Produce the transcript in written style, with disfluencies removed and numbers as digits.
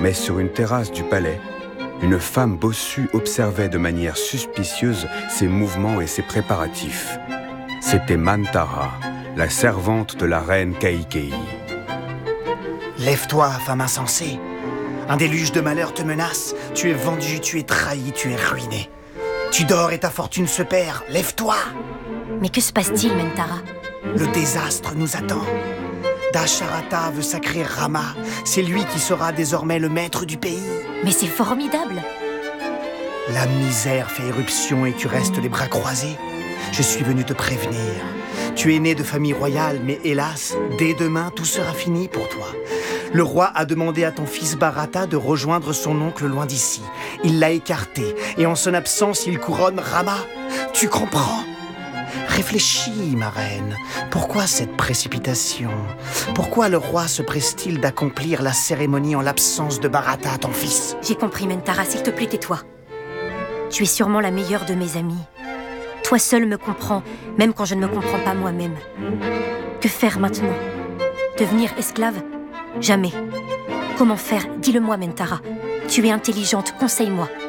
mais sur une terrasse du palais, une femme bossue observait de manière suspicieuse ses mouvements et ses préparatifs. C'était Manthara, la servante de la reine Kaikeyi. Lève-toi, femme insensée. Un déluge de malheur te menace. Tu es vendu, tu es trahi, tu es ruiné. Tu dors et ta fortune se perd. Lève-toi! Mais que se passe-t-il, Manthara? Le désastre nous attend. Dasharata veut sacrer Rama. C'est lui qui sera désormais le maître du pays. Mais c'est formidable! La misère fait éruption et tu restes les bras croisés. Je suis venu te prévenir. Tu es né de famille royale, mais hélas, dès demain, tout sera fini pour toi. Le roi a demandé à ton fils Bharata de rejoindre son oncle loin d'ici. Il l'a écarté, et en son absence, il couronne Rama. Tu comprends? Réfléchis, ma reine. Pourquoi cette précipitation? Pourquoi le roi se presse-t-il d'accomplir la cérémonie en l'absence de Bharata, ton fils? J'ai compris, Manthara, s'il te plaît, tais-toi. Tu es sûrement la meilleure de mes amies. Toi seule me comprends, même quand je ne me comprends pas moi-même. Que faire maintenant? Devenir esclave? Jamais. Comment faire? Dis-le-moi, Manthara. Tu es intelligente, conseille-moi.